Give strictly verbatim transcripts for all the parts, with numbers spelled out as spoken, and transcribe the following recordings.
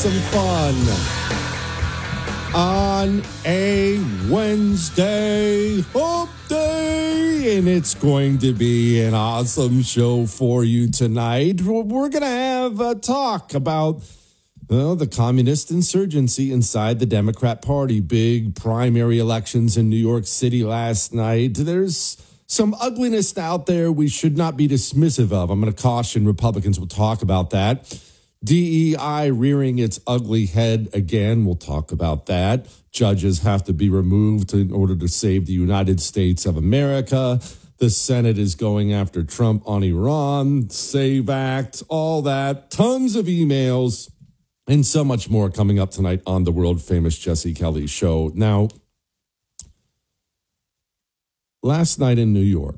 some fun on a Wednesday hump day, and it's going to be an awesome show for you tonight. We're going to have a talk about well, the communist insurgency inside the Democrat Party. Big primary elections in New York City last night. There's some ugliness out there we should not be dismissive of. I'm going to caution Republicans. We'll talk about that. D E I rearing its ugly head again. We'll talk about that. Judges have to be removed in order to save the United States of America. The Senate is going after Trump on Iran, SAVE Act, all that. Tons of emails and so much more coming up tonight on the world-famous Jesse Kelly Show. Now, last night in New York,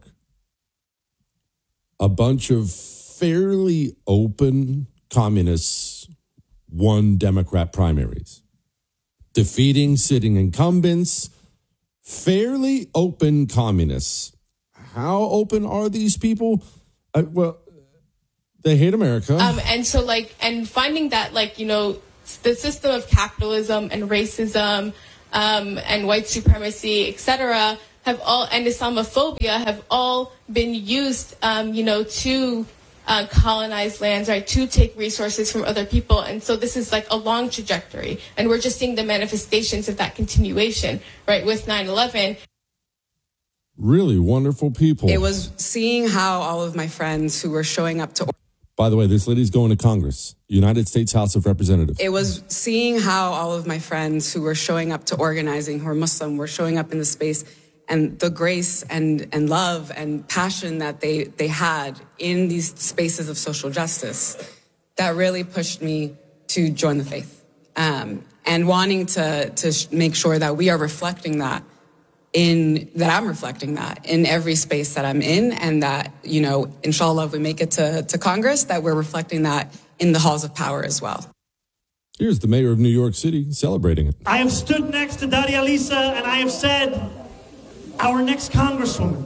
a bunch of fairly open communists won Democrat primaries, defeating sitting incumbents, fairly open communists. How open are these people? Uh, well, they hate America. Um, and so, like, and finding that, like, you know, the system of capitalism and racism um, and white supremacy, et cetera, have all, and Islamophobia have all been used, um, you know, to uh, colonize lands, right, to take resources from other people. And so this is like a long trajectory. And we're just seeing the manifestations of that continuation, right, with nine eleven. Really wonderful people. It was seeing how all of my friends who were showing up to... By the way, this lady's going to Congress, United States House of Representatives. It was seeing how all of my friends who were showing up to organizing, who are Muslim, were showing up in the space, and the grace and, and love and passion that they, they had in these spaces of social justice that really pushed me to join the faith. Um, and wanting to, to sh- make sure that we are reflecting that in, that I'm reflecting that in every space that I'm in, and that, you know, inshallah, if we make it to, to Congress, that we're reflecting that in the halls of power as well. Here's the mayor of New York City celebrating it. I have stood next to Daria Lisa and I have said, our next congresswoman.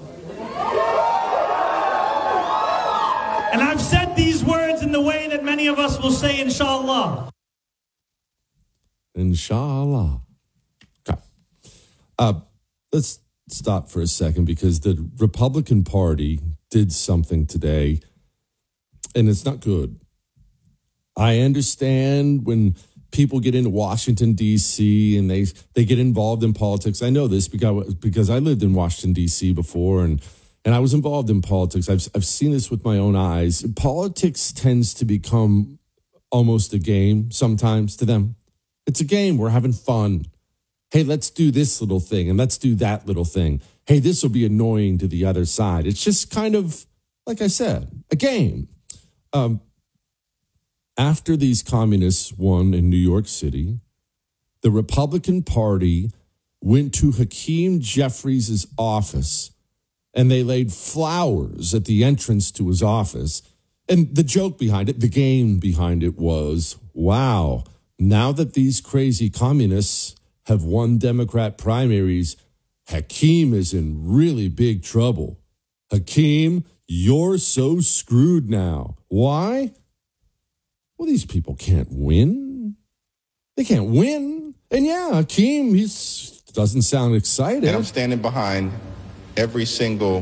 And I've said these words in the way that many of us will say, inshallah. Inshallah. Okay. Uh, let's stop for a second, because the Republican Party did something today, and it's not good. I understand when people get into Washington, D C, and they they get involved in politics. I know this because, because I lived in Washington, D C before, and, and I was involved in politics. I've, I've seen this with my own eyes. Politics tends to become almost a game sometimes to them. It's a game. We're having fun. Hey, let's do this little thing, and let's do that little thing. Hey, this will be annoying to the other side. It's just kind of, like I said, a game. Um, After these communists won in New York City, the Republican Party went to Hakeem Jeffries' office, and they laid flowers at the entrance to his office. And the joke behind it, the game behind it was, wow, now that these crazy communists have won Democrat primaries, Hakeem is in really big trouble. Hakeem, you're so screwed now. Why? Well, these people can't win. They can't win. And yeah, Hakeem, he doesn't sound excited. And I'm standing behind every single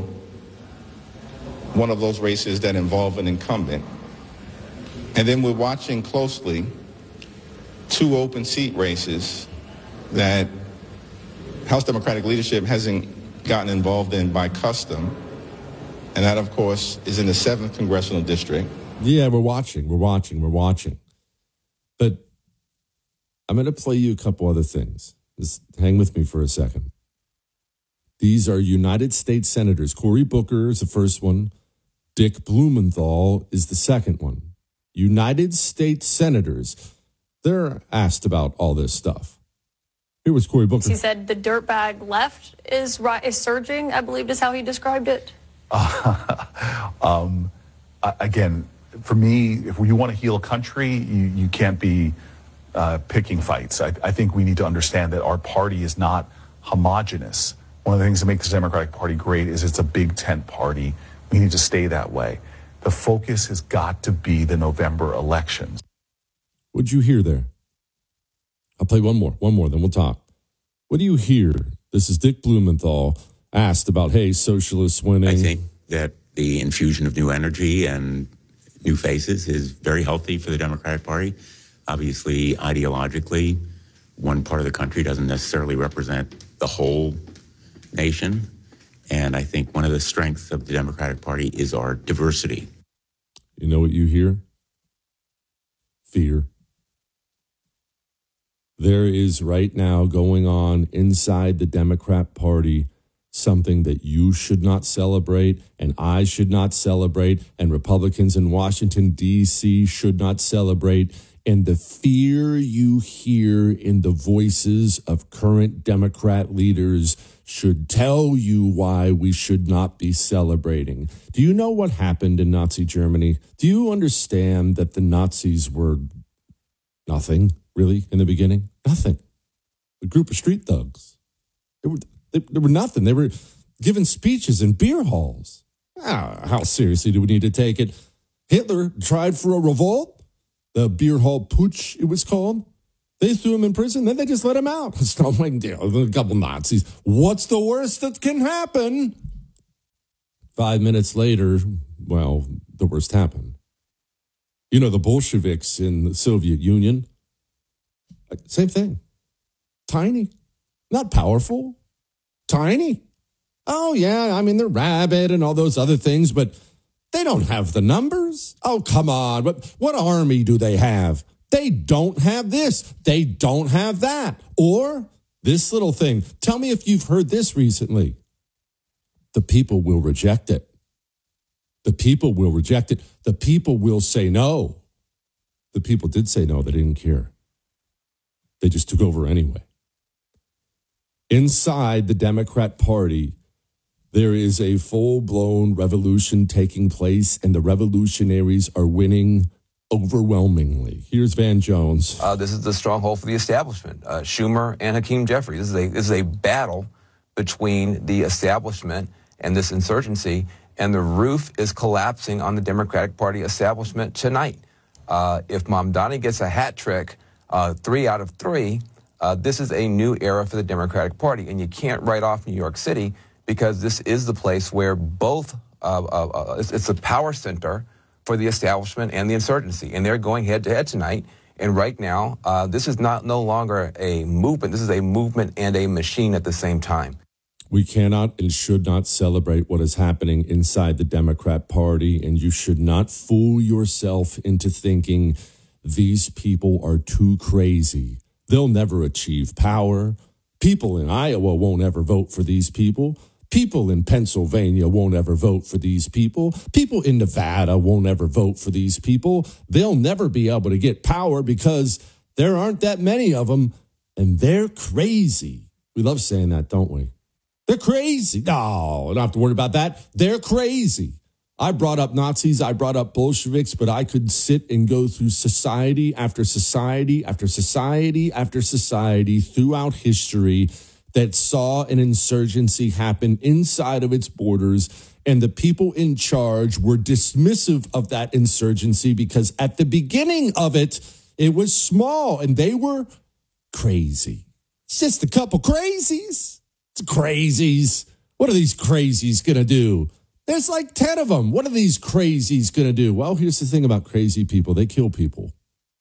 one of those races that involve an incumbent. And then we're watching closely two open seat races that House Democratic leadership hasn't gotten involved in by custom. And that, of course, is in the seventh Congressional District. Yeah, we're watching, we're watching, we're watching. But I'm going to play you a couple other things. Just hang with me for a second. These are United States Senators. Cory Booker is the first one. Dick Blumenthal is the second one. United States Senators. They're asked about all this stuff. Here was Cory Booker. He said the dirtbag left is, is surging, I believe is how he described it. Uh, um, again, for me, if you want to heal a country, you, you can't be uh, picking fights. I, I think we need to understand that our party is not homogenous. One of the things that makes the Democratic Party great is it's a big tent party. We need to stay that way. The focus has got to be the November elections. What'd you hear there? I'll play one more, one more, then we'll talk. What do you hear? This is Dick Blumenthal asked about, hey, socialists winning. I think that the infusion of new energy and new faces is very healthy for the Democratic Party. Obviously, ideologically, one part of the country doesn't necessarily represent the whole nation. And I think one of the strengths of the Democratic Party is our diversity. You know what you hear? Fear. There is right now going on inside the Democrat Party something that you should not celebrate and I should not celebrate and Republicans in Washington, D C should not celebrate. And the fear you hear in the voices of current Democrat leaders should tell you why we should not be celebrating. Do you know what happened in Nazi Germany? Do you understand that the Nazis were nothing, really, in the beginning? Nothing. A group of street thugs. They were, they, they were nothing. They were giving speeches in beer halls. Ah, how seriously do we need to take it? Hitler tried for a revolt. The beer hall putsch, it was called. They threw him in prison, then they just let him out. It's not like, you know, a couple Nazis. What's the worst that can happen? Five minutes later, well, the worst happened. You know, the Bolsheviks in the Soviet Union, same thing. Tiny, not powerful, tiny. Oh, yeah, I mean, they're rabid and all those other things, but they don't have the numbers. Oh, come on. What, what army do they have? They don't have this. They don't have that. Or this little thing. Tell me if you've heard this recently. The people will reject it. The people will reject it. The people will say no. The people did say no. They didn't care. They just took over anyway. Inside the Democrat Party, there is a full-blown revolution taking place, and the revolutionaries are winning overwhelmingly. Here's Van Jones. Uh, this is the stronghold for the establishment. Uh, Schumer and Hakeem Jeffries. This is a this is a battle between the establishment and this insurgency, and the roof is collapsing on the Democratic Party establishment tonight. Uh, if Mamdani gets a hat trick, uh, three out of three, uh, this is a new era for the Democratic Party, and you can't write off New York City because this is the place where both uh, uh, uh, it's, it's a power center for the establishment and the insurgency, and they're going head to head tonight. And right now, uh, this is not no longer a movement. This is a movement and a machine at the same time. We cannot and should not celebrate what is happening inside the Democrat Party, and you should not fool yourself into thinking these people are too crazy. They'll never achieve power. People in Iowa won't ever vote for these people. People in Pennsylvania won't ever vote for these people. People in Nevada won't ever vote for these people. They'll never be able to get power because there aren't that many of them, and they're crazy. We love saying that, don't we? They're crazy. No, I don't have to worry about that. They're crazy. I brought up Nazis, I brought up Bolsheviks, but I could sit and go through society after society after society after society throughout history that saw an insurgency happen inside of its borders, and the people in charge were dismissive of that insurgency because at the beginning of it, it was small and they were crazy. It's just a couple crazies. It's crazies. What are these crazies going to do? There's like ten of them. What are these crazies going to do? Well, here's the thing about crazy people. They kill people.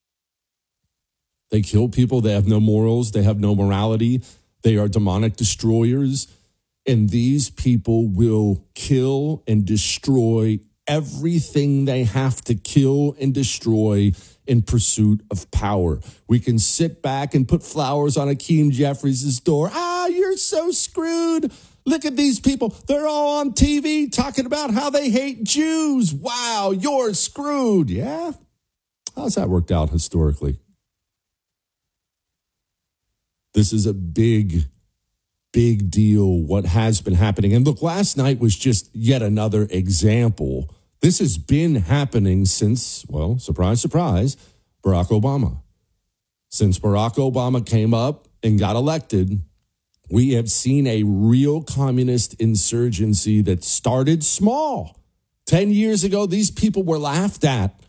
They kill people. They have no morals. They have no morality. They are demonic destroyers, and these people will kill and destroy everything they have to kill and destroy in pursuit of power. We can sit back and put flowers on Hakeem Jeffries' door. Ah, you're so screwed. Look at these people. They're all on T V talking about how they hate Jews. Wow, you're screwed. Yeah? How's that worked out historically? This is a big, big deal, what has been happening. And look, last night was just yet another example. This has been happening since, well, surprise, surprise, Barack Obama. Since Barack Obama came up and got elected, we have seen a real communist insurgency that started small. Ten years ago, these people were laughed at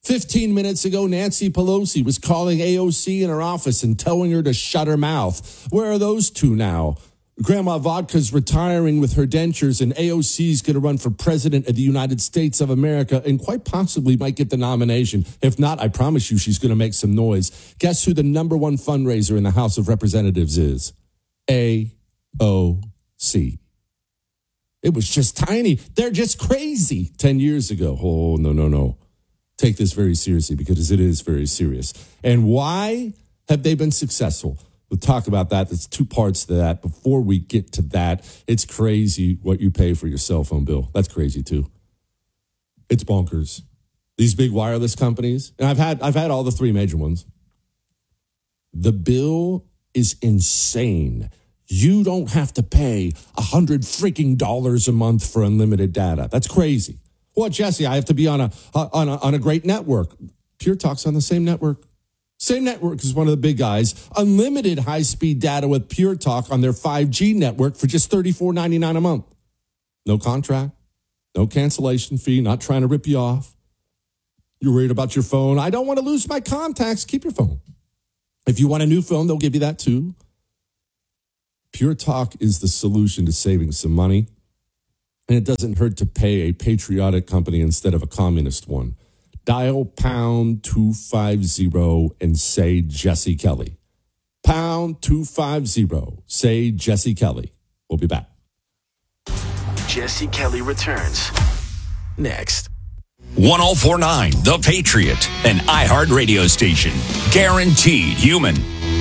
fifteen minutes ago, Nancy Pelosi was calling A O C in her office and telling her to shut her mouth. Where are those two now? Grandma Vodka's retiring with her dentures, and A O C's going to run for president of the United States of America and quite possibly might get the nomination. If not, I promise you she's going to make some noise. Guess who the number one fundraiser in the House of Representatives is? A O C. It was just tiny. They're just crazy ten years ago. Oh, no, no, no. Take this very seriously because it is very serious. And why have they been successful? We'll talk about that. There's two parts to that. Before we get to that, it's crazy what you pay for your cell phone bill. That's crazy too. It's bonkers. These big wireless companies, and I've had I've had all the three major ones. The bill is insane. You don't have to pay a hundred freaking dollars a month for unlimited data. That's crazy. Well, Jesse, I have to be on a on a on a great network. Pure Talk's on the same network. Same network as one of the big guys. Unlimited high-speed data with Pure Talk on their five G network for just thirty-four ninety-nine a month. No contract, no cancellation fee, not trying to rip you off. You're worried about your phone. I don't want to lose my contacts. Keep your phone. If you want a new phone, they'll give you that too. Pure Talk is the solution to saving some money. And it doesn't hurt to pay a patriotic company instead of a communist one. Dial pound two fifty and say Jesse Kelly. Pound two fifty. Say Jesse Kelly. We'll be back. Jesse Kelly returns next. one oh four point nine The Patriot, an iHeart radio station. Guaranteed human.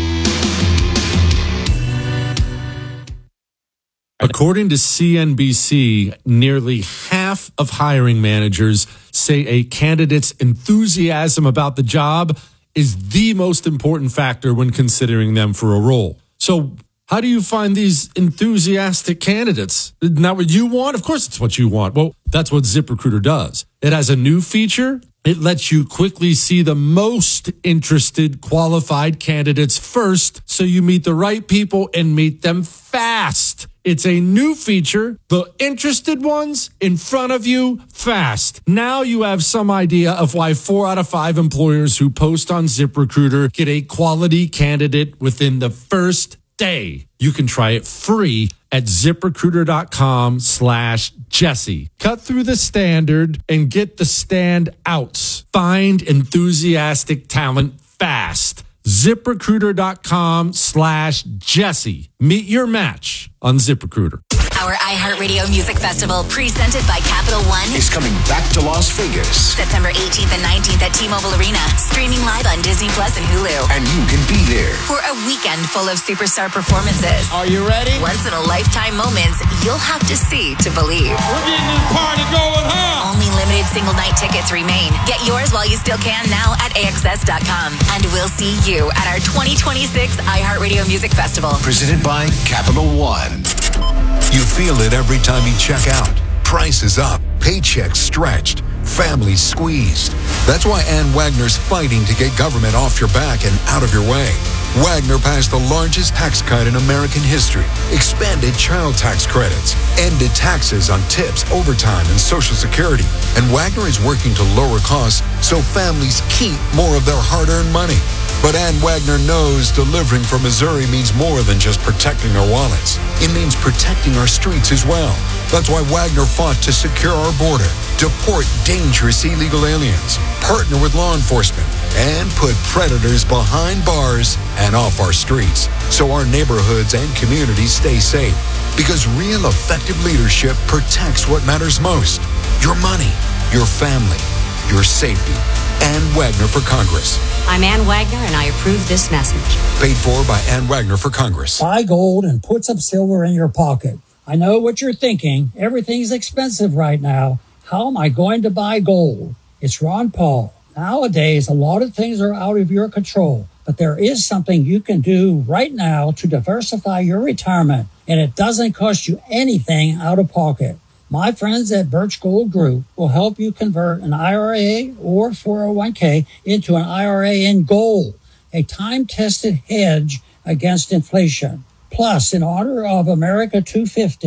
According to C N B C, nearly half of hiring managers say a candidate's enthusiasm about the job is the most important factor when considering them for a role. So how do you find these enthusiastic candidates? Isn't that what you want? Of course it's what you want. Well, that's what ZipRecruiter does. It has a new feature. It lets you quickly see the most interested qualified candidates first so you meet the right people and meet them fast. It's a new feature. The interested ones in front of you fast. Now you have some idea of why four out of five employers who post on ZipRecruiter get a quality candidate within the first day. You can try it free at ZipRecruiter.com slash Jesse. Cut through the standard and get the standouts. Find enthusiastic talent fast. ZipRecruiter.com slash Jesse. Meet your match on ZipRecruiter. Our iHeartRadio Music Festival, presented by Capital One, is coming back to Las Vegas. September eighteenth and nineteenth at T-Mobile Arena, streaming live on Disney Plus and Hulu. And you can be there for a weekend full of superstar performances. Are you ready? Once-in-a-lifetime moments you'll have to see to believe. We're getting this party going, huh? Only limited single-night tickets remain. Get yours while you still can now at A X S dot com. And we'll see you at our twenty twenty-six iHeartRadio Music Festival. Presented by Capital One. You feel it every time you check out. Prices up, paychecks stretched, families squeezed. That's why Ann Wagner's fighting to get government off your back and out of your way. Wagner passed the largest tax cut in American history, expanded child tax credits, ended taxes on tips, overtime, and Social Security. And Wagner is working to lower costs so families keep more of their hard-earned money. But Ann Wagner knows delivering from Missouri means more than just protecting our wallets. It means protecting our streets as well. That's why Wagner fought to secure our border, deport dangerous illegal aliens, partner with law enforcement, and put predators behind bars and off our streets so our neighborhoods and communities stay safe. Because real effective leadership protects what matters most: your money, your family, your safety. Ann Wagner for Congress. I'm Ann Wagner, and I approve this message. Paid for by Ann Wagner for Congress. Buy gold and put some silver in your pocket. I know what you're thinking. Everything's expensive right now. How am I going to buy gold? It's Ron Paul. Nowadays, a lot of things are out of your control, but there is something you can do right now to diversify your retirement, and it doesn't cost you anything out of pocket. My friends at Birch Gold Group will help you convert an I R A or four oh one k into an I R A in gold, a time-tested hedge against inflation. Plus, in honor of America two fifty,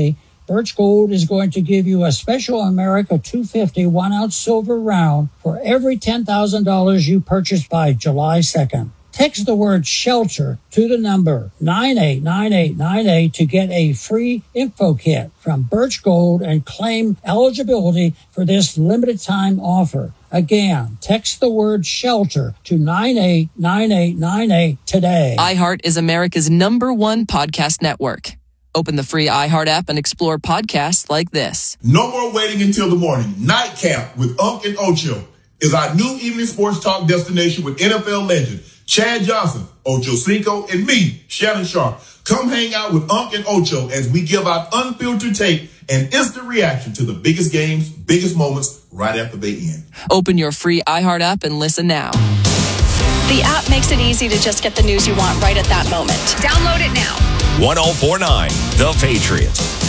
Birch Gold is going to give you a special America two fifty one-ounce silver round for every ten thousand dollars you purchase by July second. Text the word SHELTER to the number nine eight nine eight nine eight to get a free info kit from Birch Gold and claim eligibility for this limited time offer. Again, text the word SHELTER to nine eight nine eight nine eight today. iHeart is America's number one podcast network. Open the free iHeart app and explore podcasts like this. No more waiting until the morning. Nightcap with Unc and Ocho is our new evening sports talk destination with N F L legend Chad Johnson, Ocho Cinco, and me, Shannon Sharp. Come hang out with Unc and Ocho as we give out unfiltered tape and instant reaction to the biggest games, biggest moments right after they end. Open your free iHeart app and listen now. The app makes it easy to just get the news you want right at that moment. Download it now. ten forty-nine The Patriot.